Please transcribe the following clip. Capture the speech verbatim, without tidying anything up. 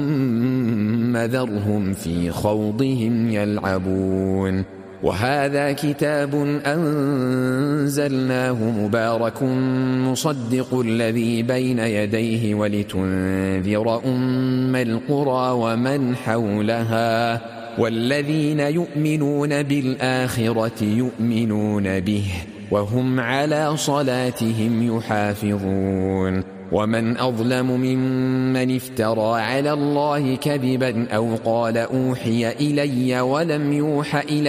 ثم ذرهم في خوضهم يلعبون. وهذا كتاب أنزلناه مبارك مصدق الذي بين يديه ولتنذر أم القرى ومن حولها والذين يؤمنون بالآخرة يؤمنون به وهم على صلاتهم يحافظون. ومن أظلم ممن افترى على الله كذبا أو قال أوحي إلي ولم يوح إلي